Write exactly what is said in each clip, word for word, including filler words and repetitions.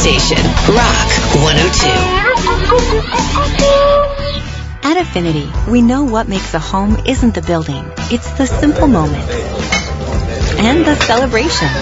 station, Rock one oh two. At Affinity, we know what makes a home isn't the building. It's the simple moments. And the celebrations.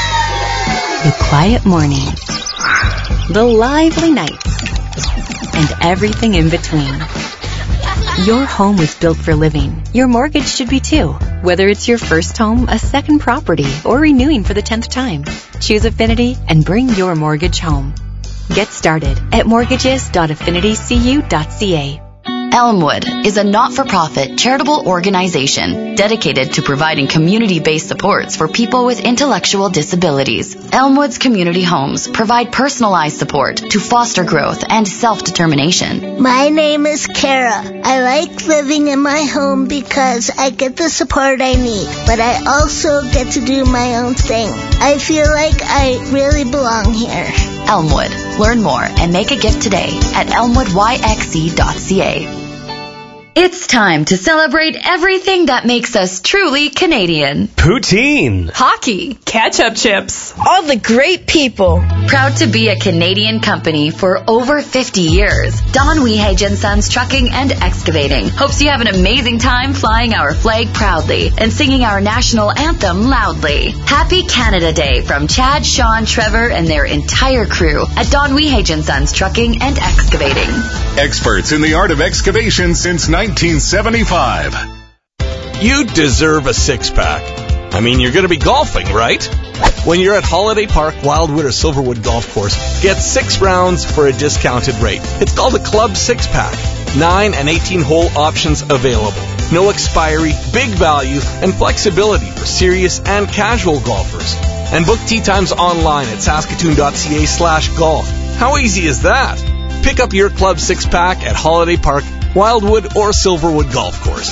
The quiet mornings. The lively nights. And everything in between. Your home was built for living. Your mortgage should be too. Whether it's your first home, a second property, or renewing for the tenth time, choose Affinity and bring your mortgage home. Get started at mortgages dot affinity c u dot c a. Elmwood is a not-for-profit charitable organization dedicated to providing community-based supports for people with intellectual disabilities. Elmwood's community homes provide personalized support to foster growth and self-determination. My name is Kara. I like living in my home because I get the support I need, but I also get to do my own thing. I feel like I really belong here. Elmwood. Learn more and make a gift today at elmwood y x c dot c a. It's time to celebrate everything that makes us truly Canadian. Poutine. Hockey. Ketchup chips. All the great people. Proud to be a Canadian company for over fifty years. Don Weehage and Sons Trucking and Excavating hopes you have an amazing time flying our flag proudly and singing our national anthem loudly. Happy Canada Day from Chad, Sean, Trevor, and their entire crew at Don Weehage and Sons Trucking and Excavating. Experts in the art of excavation since nineteen seventy-five. You deserve a six-pack. I mean, you're going to be golfing, right? When you're at Holiday Park, Wildwood, or Silverwood Golf Course, get six rounds for a discounted rate. It's called a Club Six-Pack. Nine and eighteen-hole options available. No expiry, big value, and flexibility for serious and casual golfers. And book tee times online at saskatoon dot c a slash golf. How easy is that? Pick up your Club Six-Pack at Holiday Park, Wildwood, or Silverwood Golf Course.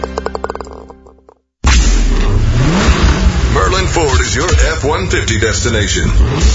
Merlin Ford is your F one fifty destination.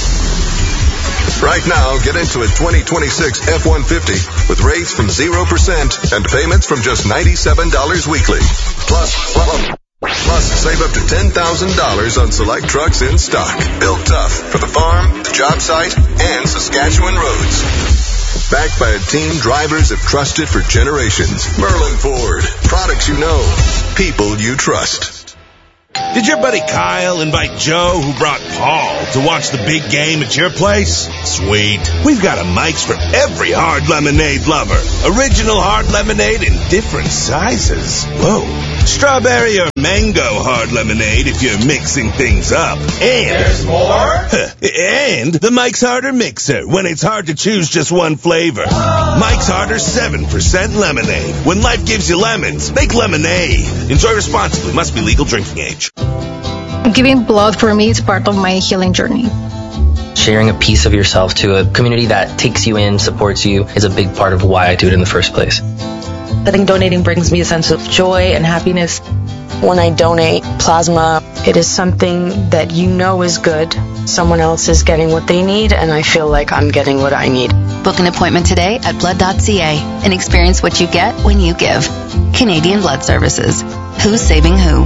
Right now, get into a twenty twenty-six F one fifty with rates from zero percent and payments from just ninety-seven dollars weekly. Plus, plus, plus save up to ten thousand dollars on select trucks in stock. Built tough for the farm, the job site, and Saskatchewan roads. Backed by a team drivers have trusted for generations. Merlin Ford. Products you know. People you trust. Did your buddy Kyle invite Joe, who brought Paul, to watch the big game at your place? Sweet. We've got a Mike's for every hard lemonade lover. Original hard lemonade in different sizes. Whoa. Strawberry or mango hard lemonade if you're mixing things up. And there's more? And the Mike's Harder Mixer when it's hard to choose just one flavor. Mike's Harder seven percent lemonade. When life gives you lemons, make lemonade. Enjoy responsibly. Must be legal drinking age. Giving blood for me is part of my healing journey. Sharing a piece of yourself to a community that takes you in, supports you, is a big part of why I do it in the first place. I think donating brings me a sense of joy and happiness. When I donate plasma, it is something that you know is good. Someone else is getting what they need, and I feel like I'm getting what I need. Book an appointment today at blood dot c a and experience what you get when you give. Canadian Blood Services. Who's saving who?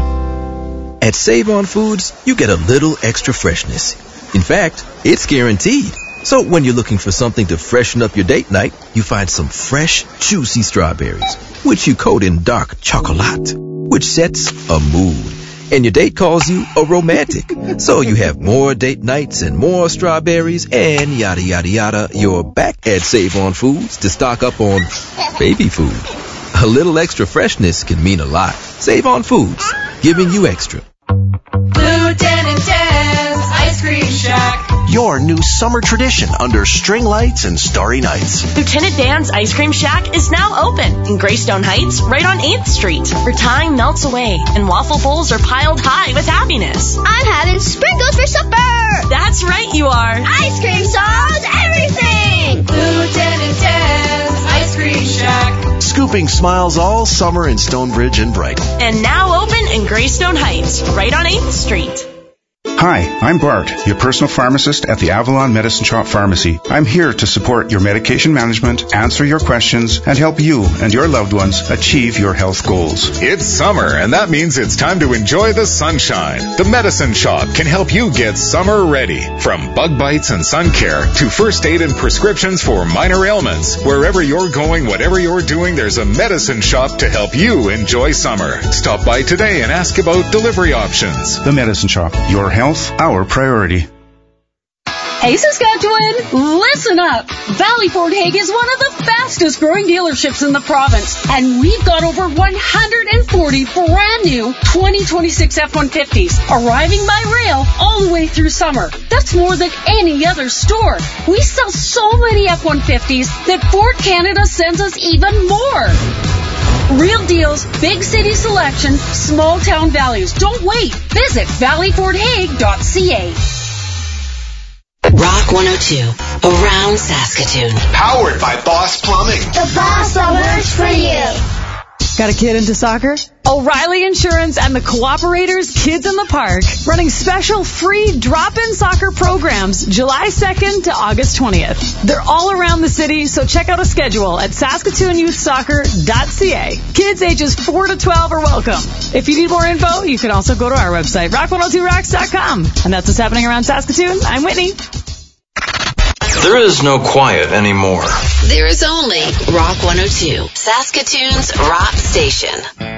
At Save-On Foods, you get a little extra freshness. In fact, it's guaranteed. So when you're looking for something to freshen up your date night, you find some fresh, juicy strawberries, which you coat in dark chocolate, which sets a mood. And your date calls you a romantic. So you have more date nights and more strawberries and yada, yada, yada. You're back at Save-On Foods to stock up on baby food. A little extra freshness can mean a lot. Save-On Foods, giving you extra. Lieutenant Dan's Ice Cream Shack. Your new summer tradition under string lights and starry nights. Lieutenant Dan's Ice Cream Shack is now open in Greystone Heights, right on eighth street, where time melts away and waffle bowls are piled high with happiness. I'm having sprinkles for supper. That's right, you are. Ice cream solves everything. Lieutenant Dan's Ice Cream Shack. Scooping smiles all summer in Stonebridge and Brighton. And now open in Greystone Heights, right on eighth street. Hi, I'm Bart, your personal pharmacist at the Avalon Medicine Shop Pharmacy. I'm here to support your medication management, answer your questions, and help you and your loved ones achieve your health goals. It's summer, and that means it's time to enjoy the sunshine. The Medicine Shop can help you get summer ready. From bug bites and sun care to first aid and prescriptions for minor ailments. Wherever you're going, whatever you're doing, there's a Medicine Shop to help you enjoy summer. Stop by today and ask about delivery options. The Medicine Shop, your health, our priority. Hey Saskatchewan, listen up! Valley Ford Hague is one of the fastest growing dealerships in the province, and we've got over one hundred forty brand new twenty twenty-six F one fifties arriving by rail all the way through summer. That's more than any other store. We sell so many F one fifties that Ford Canada sends us even more. Real deals, big city selection, small town values. Don't wait. Visit valley ford hague dot c a. Rock one oh two, around Saskatoon. Powered by Boss Plumbing. The boss that works for you. Got a kid into soccer? O'Reilly Insurance and the Cooperators Kids in the Park running special free drop-in soccer programs July second to August twentieth. They're all around the city, so check out a schedule at saskatoon youth soccer dot c a. Kids ages four to twelve are welcome. If you need more info, you can also go to our website, rock one oh two rocks dot com. And that's what's happening around Saskatoon. I'm Whitney. There is no quiet anymore. There is only Rock one oh two, Saskatoon's rock station.